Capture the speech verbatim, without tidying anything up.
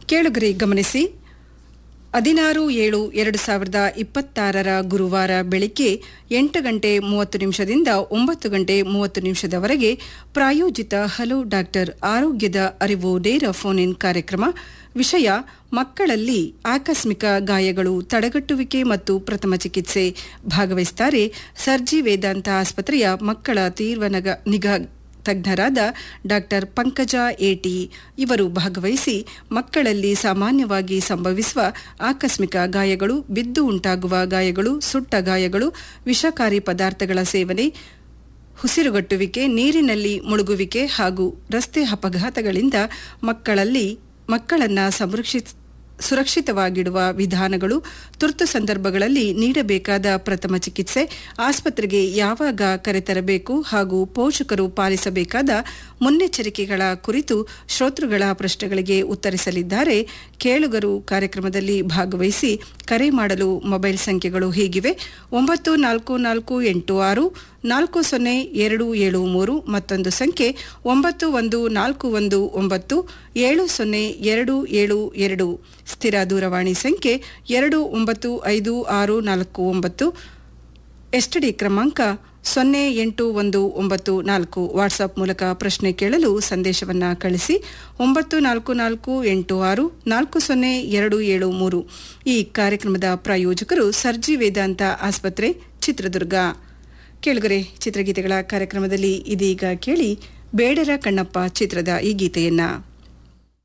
ಕೇಳುಗರೆ ಗಮನಿಸಿ, ಹದಿನಾರು ಏಳು ಎರಡು ಸಾವಿರದ ಇಪ್ಪತ್ತಾರರ ಗುರುವಾರ ಬೆಳಿಗ್ಗೆ ಎಂಟು ಗಂಟೆ ಮೂವತ್ತು ನಿಮಿಷದಿಂದ ಒಂಬತ್ತು ಗಂಟೆ ಮೂವತ್ತು ನಿಮಿಷದವರೆಗೆ ಪ್ರಾಯೋಜಿತ ಹಲೋ ಡಾಕ್ಟರ್ ಆರೋಗ್ಯದ ಅರಿವು ನೇರ ಫೋನ್ ಇನ್ ಕಾರ್ಯಕ್ರಮ. ವಿಷಯ ಮಕ್ಕಳಲ್ಲಿ ಆಕಸ್ಮಿಕ ಗಾಯಗಳು, ತಡೆಗಟ್ಟುವಿಕೆ ಮತ್ತು ಪ್ರಥಮ ಚಿಕಿತ್ಸೆ. ಭಾಗವಹಿಸುತ್ತಾರೆ ಸರ್ಜಿ ವೇದಾಂತ ಆಸ್ಪತ್ರೆಯ ಮಕ್ಕಳ ತೀವ್ರ ನಿಗಾ ತಜ್ಞರಾದ ಡಾಕ್ಟರ್ ಪಂಕಜಾ ಎಟಿ. ಇವರು ಭಾಗವಹಿಸಿ ಮಕ್ಕಳಲ್ಲಿ ಸಾಮಾನ್ಯವಾಗಿ ಸಂಭವಿಸುವ ಆಕಸ್ಮಿಕ ಗಾಯಗಳು, ಬಿದ್ದು ಉಂಟಾಗುವ ಗಾಯಗಳು, ಸುಟ್ಟ ಗಾಯಗಳು, ವಿಷಕಾರಿ ಪದಾರ್ಥಗಳ ಸೇವನೆ, ಉಸಿರುಗಟ್ಟುವಿಕೆ, ನೀರಿನಲ್ಲಿ ಮುಳುಗುವಿಕೆ ಹಾಗೂ ರಸ್ತೆ ಅಪಘಾತಗಳಿಂದ ಮಕ್ಕಳಲ್ಲಿ ಮಕ್ಕಳನ್ನು ಸಂರಕ್ಷಿಸ ಸುರಕ್ಷಿತವಾಗಿಡುವ ವಿಧಾನಗಳು, ತುರ್ತು ಸಂದರ್ಭಗಳಲ್ಲಿ ನೀಡಬೇಕಾದ ಪ್ರಥಮ ಚಿಕಿತ್ಸೆ, ಆಸ್ಪತ್ರೆಗೆ ಯಾವಾಗ ಕರೆತರಬೇಕು ಹಾಗೂ ಪೋಷಕರು ಪಾಲಿಸಬೇಕಾದ ಮುನ್ನೆಚ್ಚರಿಕೆಗಳ ಕುರಿತು ಶ್ರೋತೃಗಳ ಪ್ರಶ್ನೆಗಳಿಗೆ ಉತ್ತರಿಸಲಿದ್ದಾರೆ. ಕೇಳುಗರು ಕಾರ್ಯಕ್ರಮದಲ್ಲಿ ಭಾಗವಹಿಸಿ ಕರೆ ಮಾಡಲು ಮೊಬೈಲ್ ಸಂಖ್ಯೆಗಳು ಹೀಗಿವೆ: ಒಂಬತ್ತು ನಾಲ್ಕು ನಾಲ್ಕು ಎಂಟು ಆರು ನಾಲ್ಕು ಸೊನ್ನೆ ಎರಡು ಏಳು ಮೂರು, ಮತ್ತೊಂದು ಸಂಖ್ಯೆ ಒಂಬತ್ತು ಒಂದು ನಾಲ್ಕು ಒಂದು ಒಂಬತ್ತು ಏಳು ಸೊನ್ನೆ ಎರಡು ಏಳು ಎರಡು, ಸ್ಥಿರ ದೂರವಾಣಿ ಸಂಖ್ಯೆ ಎರಡು ಒಂಬತ್ತು ಐದು ಆರು ನಾಲ್ಕು ಒಂಬತ್ತು, ಎಸ್ಟಿಡಿ ಕ್ರಮಾಂಕ ಸೊನ್ನೆ ಎಂಟು ಒಂದು ಒಂಬತ್ತು ನಾಲ್ಕು. ವಾಟ್ಸ್ಆಪ್ ಮೂಲಕ ಪ್ರಶ್ನೆ ಕೇಳಲು ಸಂದೇಶವನ್ನು ಕಳಿಸಿ ಒಂಬತ್ತು ನಾಲ್ಕು ನಾಲ್ಕು ಎಂಟು ಆರು ನಾಲ್ಕು ಸೊನ್ನೆ ಎರಡು ಏಳು ಮೂರು. ಈ ಕಾರ್ಯಕ್ರಮದ ಪ್ರಾಯೋಜಕರು ಸರ್ಜಿ ವೇದಾಂತ ಆಸ್ಪತ್ರೆ, ಚಿತ್ರದುರ್ಗ. ಕೇಳುಗರೆ, ಚಿತ್ರಗೀತೆಗಳ ಕಾರ್ಯಕ್ರಮದಲ್ಲಿ ಇದೀಗ ಕೇಳಿ ಬೇಡರ ಕಣ್ಣಪ್ಪ ಚಿತ್ರದ ಈ ಗೀತೆಯನ್ನ.